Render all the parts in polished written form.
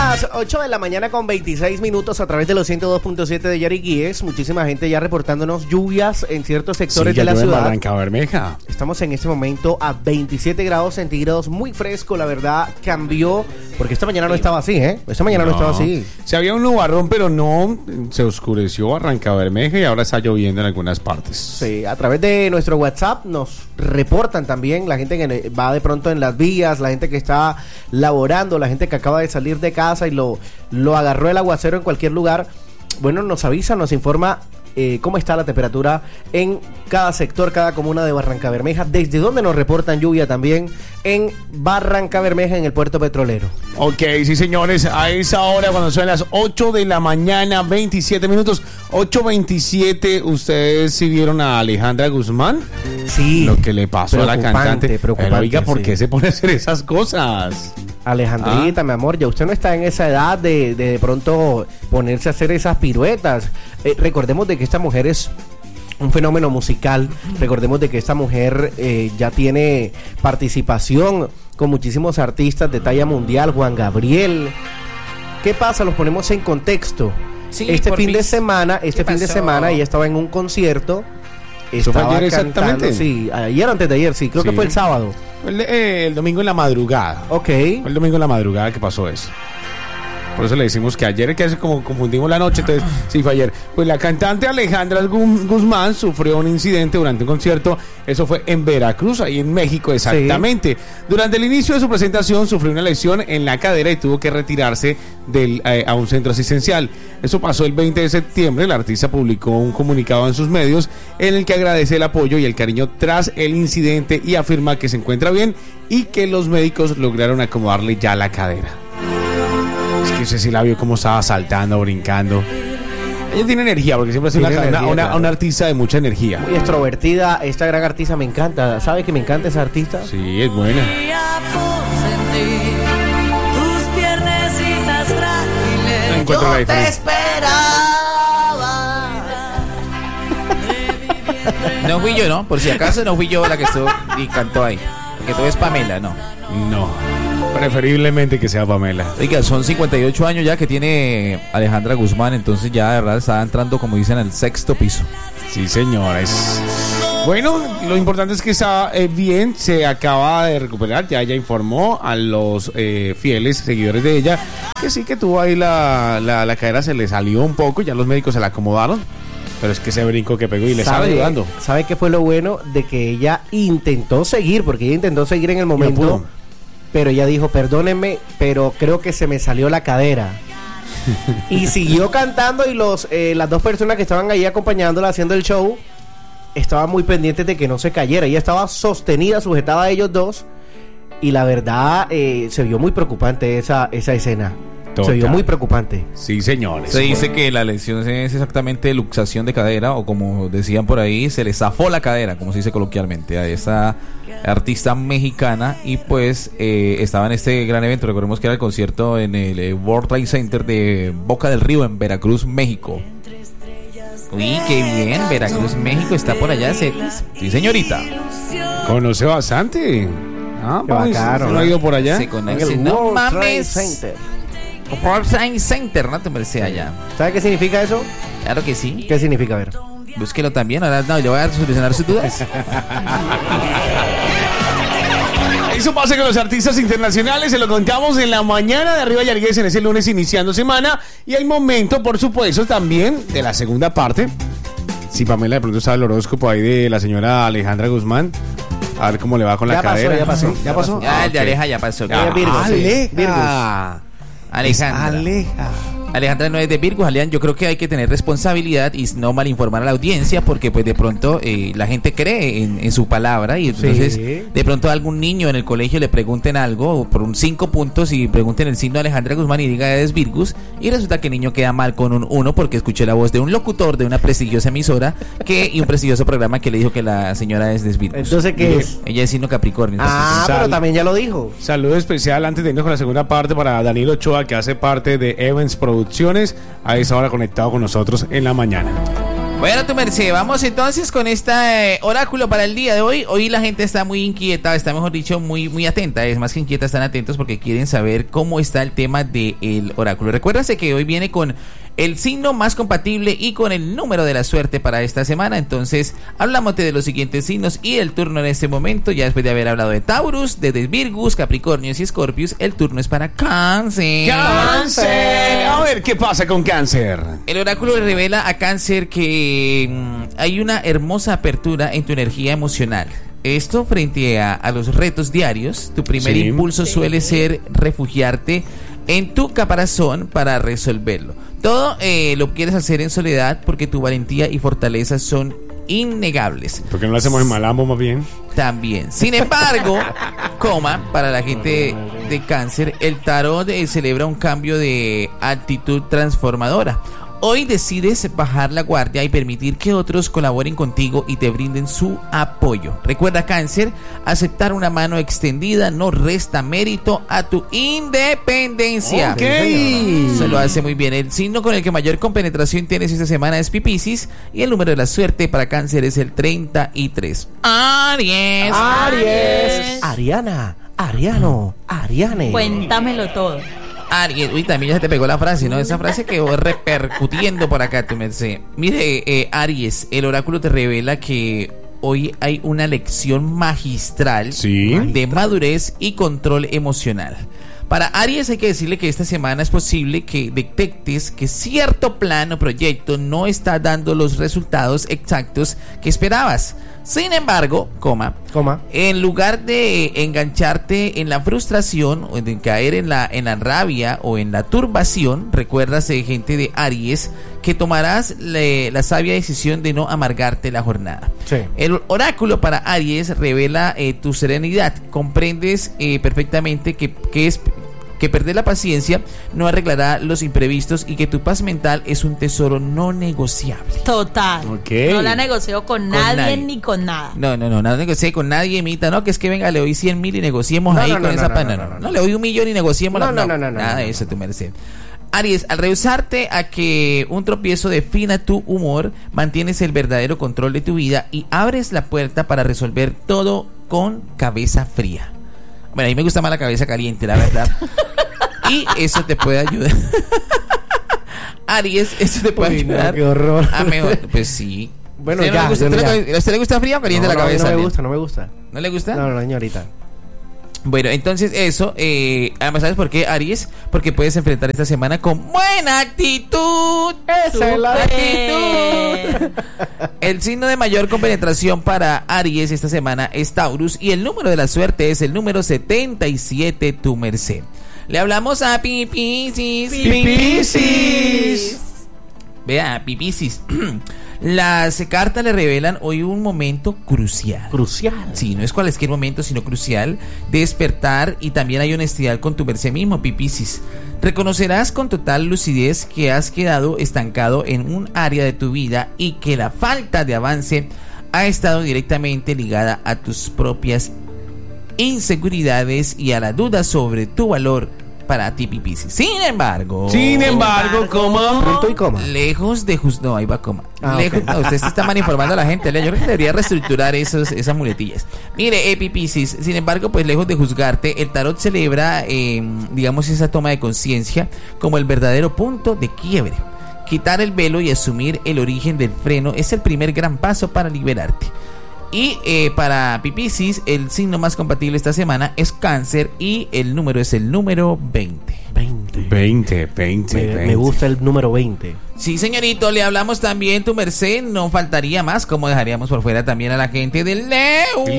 las 8 de la mañana con 26 minutos a través de los 102.7 de Yariquíes. Muchísima gente ya reportándonos lluvias en ciertos sectores de la ciudad. Barrancabermeja. Estamos en este momento a 27 grados centígrados, muy fresco, la verdad, cambió, porque esta mañana no estaba así, ¿eh? Esta mañana no estaba así. Se había un nubarrón, pero no, se oscureció Barrancabermeja y ahora está lloviendo en algunas partes. Sí, a través de nuestro WhatsApp nos reportan también la gente que va de pronto en las vías, la gente que está laborando, la gente que acaba de salir de casa y lo agarró el aguacero en cualquier lugar. Bueno, nos avisa, nos informa cómo está la temperatura en cada sector, cada comuna de Barrancabermeja, desde donde nos reportan lluvia también en Barrancabermeja, en el puerto petrolero. Ok, sí señores, a esa hora cuando son las 8 de la mañana, 27 minutos, 8:27, ¿ustedes sí vieron a Alejandra Guzmán? Sí. Lo que le pasó a la cantante. Preocupante, oiga, ¿por qué sí se pone a hacer esas cosas? Alejandrita, mi amor, ya usted no está en esa edad de pronto ponerse a hacer esas piruetas. Recordemos de que esta mujer es un fenómeno musical. Recordemos de que esta mujer ya tiene participación con muchísimos artistas de talla mundial. Juan Gabriel. ¿Qué pasa? Los ponemos en contexto. Sí, Este fin de semana ella estaba en un concierto. Estaba ayer cantando, exactamente? sí, ayer, antes de ayer, sí, creo que fue el sábado. El domingo en la madrugada. Ok. Fue el domingo en la madrugada que pasó eso. Por eso le decimos que ayer, que como confundimos la noche, entonces sí fue ayer. Pues la cantante Alejandra Guzmán sufrió un incidente durante un concierto. Eso fue en Veracruz, ahí en México, exactamente. Sí. Durante el inicio de su presentación sufrió una lesión en la cadera y tuvo que retirarse a un centro asistencial. Eso pasó el 20 de septiembre. La artista publicó un comunicado en sus medios en el que agradece el apoyo y el cariño tras el incidente y afirma que se encuentra bien y que los médicos lograron acomodarle ya la cadera. Es que usted sí la vio como estaba saltando, brincando. Ella tiene energía, porque siempre ha sido una artista de mucha energía. Muy extrovertida, esta gran artista me encanta. ¿Sabe que me encanta esa artista? Sí, es buena. No encuentro la diferencia. No fui yo, ¿no? Por si acaso no fui yo la que estuvo y cantó ahí. Porque tú eres Pamela, ¿no? No. Preferiblemente que sea Pamela. Oiga, son 58 años ya que tiene Alejandra Guzmán, entonces ya de verdad está entrando, como dicen, al sexto piso. Sí, señores. Bueno, lo importante es que está bien, se acaba de recuperar, ya ella informó a los fieles seguidores de ella que sí que tuvo ahí la cadera, se le salió un poco, ya los médicos se la acomodaron. Pero es que ese brinco que pegó y le estaba ayudando. ¿Sabe qué fue lo bueno? De que ella intentó seguir, porque ella intentó seguir en el momento, pero ella dijo, perdónenme, pero creo que se me salió la cadera. Y siguió cantando y las dos personas que estaban ahí acompañándola haciendo el show estaban muy pendientes de que no se cayera. Ella estaba sostenida, sujetada a ellos dos, y la verdad se vio muy preocupante esa escena. Se vio muy preocupante. Sí, señores. Se dice que la lesión es exactamente luxación de cadera, o como decían por ahí, se le zafó la cadera, como se dice coloquialmente, a esa artista mexicana. Y pues estaba en este gran evento. Recordemos que era el concierto en el World Trade Center de Boca del Río, en Veracruz, México. Uy, qué bien, Veracruz, México, está por allá. Sí, señorita. Conoce bastante. Pues, ¿no ha ido por allá? Se conoce, no mames. World Trade Center, no te mereces allá. ¿Sabe qué significa eso? Claro que sí. ¿Qué significa? A ver. Búsquelo también, ahora no, le voy a solucionar sus dudas. Eso pasa con los artistas internacionales, se lo contamos en la mañana de Arriba Yargues en ese lunes iniciando semana. Y el momento, por supuesto, también de la segunda parte. Si Pamela de pronto sabe el horóscopo ahí de la señora Alejandra Guzmán, a ver cómo le va con la cadera. Ya pasó. Ya, el de Aleja ya pasó. Alejandra no es de Virgo, Alian. Yo creo que hay que tener responsabilidad y no malinformar a la audiencia, porque pues de pronto la gente cree en su palabra, y entonces de pronto a algún niño en el colegio le pregunten algo por un 5 puntos y pregunten el signo de Alejandra Guzmán y diga es Virgus, y resulta que el niño queda mal con un 1 porque escuché la voz de un locutor de una prestigiosa emisora y un prestigioso programa que le dijo que la señora es de Virgus. Entonces, ¿qué es? Ella es signo Capricornio. Pero también ya lo dijo. Saludo especial antes de irnos con la segunda parte para Daniel Ochoa, que hace parte de Evans Producciones, a esa hora conectado con nosotros en la mañana. Bueno, tu merced, vamos entonces con este oráculo para el día de hoy. Hoy la gente está muy inquieta, está mejor dicho muy atenta. Es más que inquieta, están atentos porque quieren saber cómo está el tema del oráculo. Recuérdase que hoy viene con el signo más compatible y con el número de la suerte para esta semana. Entonces, hablamos de los siguientes signos y el turno en este momento, ya después de haber hablado de Taurus, de Virgus, Capricornios y Escorpios, el turno es para Cáncer. ¡Cáncer! A ver, ¿qué pasa con Cáncer? El oráculo le revela a Cáncer que hay una hermosa apertura en tu energía emocional. Esto frente a los retos diarios, tu primer impulso suele ser refugiarte en tu caparazón para resolverlo. Todo lo quieres hacer en soledad porque tu valentía y fortaleza son innegables. ¿Por qué no lo hacemos en Malambo más bien? También. Sin embargo, para la gente de Cáncer, el tarot celebra un cambio de actitud transformadora. Hoy decides bajar la guardia y permitir que otros colaboren contigo y te brinden su apoyo. Recuerda, Cáncer, aceptar una mano extendida no resta mérito a tu independencia. Okay. Se lo hace muy bien. El signo con el que mayor compenetración tienes esta semana es Piscis y el número de la suerte para Cáncer es el 33. Aries. Ariana, Ariano, Ariane. Cuéntamelo todo. Aries, uy, también ya se te pegó la frase, ¿no? Esa frase quedó repercutiendo por acá, tu merced. Mire, Aries, el oráculo te revela que hoy hay una lección magistral de madurez y control emocional. Para Aries hay que decirle que esta semana es posible que detectes que cierto plan o proyecto no está dando los resultados exactos que esperabas. Sin embargo, en lugar de engancharte en la frustración o de caer en la rabia o en la turbación, recuérdase, gente de Aries, que tomarás la sabia decisión de no amargarte la jornada. Sí. El oráculo para Aries revela tu serenidad. Comprendes perfectamente que perder la paciencia no arreglará los imprevistos y que tu paz mental es un tesoro no negociable. Total. Okay. No la negocio con nadie ni con nada. No negocié con nadie, Mita. No, que es que venga, le doy 100,000 y negociemos con esa pana. No, le doy 1,000,000 y negociemos. Nada de eso, tu merced. Aries, al rehusarte a que un tropiezo defina tu humor, mantienes el verdadero control de tu vida y abres la puerta para resolver todo con cabeza fría. Bueno, a mí me gusta más la cabeza caliente, la verdad. Y eso te puede ayudar. Aries, eso te puede ayudar. No, qué horror. A mejor, pues sí. Bueno, ¿A usted le gusta fría o caliente la cabeza? No me gusta. ¿No le gusta? No, señorita. Bueno, entonces eso, además, ¿sabes por qué, Aries? Porque puedes enfrentar esta semana con buena actitud. Esa es la actitud. El signo de mayor compenetración para Aries esta semana es Taurus y el número de la suerte es el número 77, tu merced. Le hablamos a Piscis. Vea, Piscis. Las cartas le revelan hoy un momento crucial. Sí, no es cualquier momento, sino crucial. Despertar y también hay honestidad con tu merced mismo, Piscis. Reconocerás con total lucidez que has quedado estancado en un área de tu vida y que la falta de avance ha estado directamente ligada a tus propias inseguridades y a la duda sobre tu valor para ti, Piscis. Sin embargo, coma. Punto y coma. Lejos de no, ahí va coma. Lejos, Okay. no, usted está mal informando a la gente. Yo creo que debería reestructurar esas muletillas. Mire, Piscis, sin embargo, pues lejos de juzgarte, el tarot celebra, digamos, esa toma de conciencia como el verdadero punto de quiebre. Quitar el velo y asumir el origen del freno es el primer gran paso para liberarte. Y para Piscis, el signo más compatible esta semana es Cáncer y el número es el número 20. 20. Me gusta el número 20. Sí, señorito, le hablamos también, tu merced, no faltaría más, como dejaríamos por fuera también a la gente del Leus.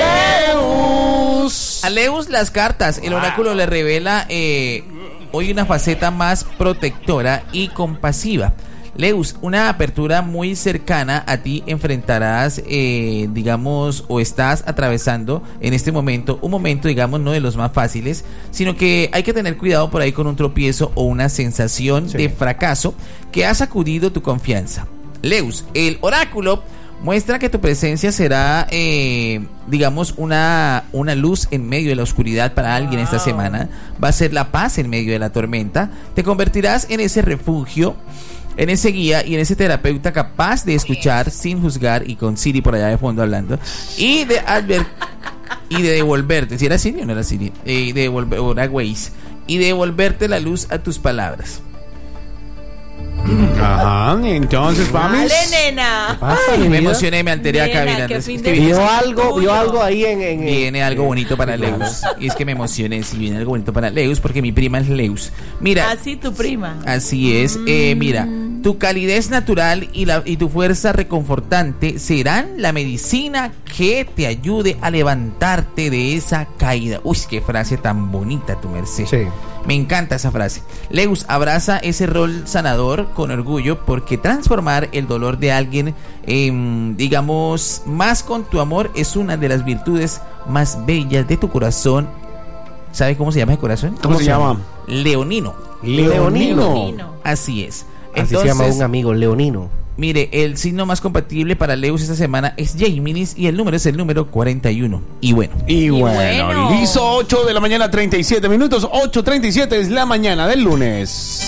A Leus las cartas, el oráculo le revela hoy una faceta más protectora y compasiva. Leus, una apertura muy cercana a ti enfrentarás, digamos, o estás atravesando en este momento, un momento, digamos, no de los más fáciles, sino que hay que tener cuidado por ahí con un tropiezo o una sensación de fracaso que ha sacudido tu confianza. Leus, el oráculo muestra que tu presencia será, digamos, una luz en medio de la oscuridad para alguien esta semana. Va a ser la paz en medio de la tormenta. Te convertirás en ese refugio en ese guía y en ese terapeuta capaz de escuchar sin juzgar, y con Siri por allá de fondo hablando, y de devolverte, si era Siri o no era Siri, o era Waze, y devolverte la luz a tus palabras. Ajá, entonces, Pami. Dale, nena. Ay, me emocioné, me alteré acá mirando. Vio algo ahí en viene algo bonito para Leus. Y es que me emocioné, si viene algo bonito para Leus, porque mi prima es Leus. Mira. Así tu prima. Así es. Mira, tu calidez natural y tu fuerza reconfortante serán la medicina que te ayude a levantarte de esa caída. Uy, qué frase tan bonita, tu merced. Sí. Me encanta esa frase. Leus, abraza ese rol sanador con orgullo, porque transformar el dolor de alguien, digamos, más con tu amor, es una de las virtudes más bellas de tu corazón. ¿Sabe cómo se llama el corazón? ¿Cómo se llama? Leonino. Así es. Entonces, así se llama un amigo, Leonino. Mire, el signo más compatible para Leus esta semana es Géminis, y el número es el número 41. Y bueno, listo, 8 de la mañana, 37 minutos. 8:37 es la mañana del lunes.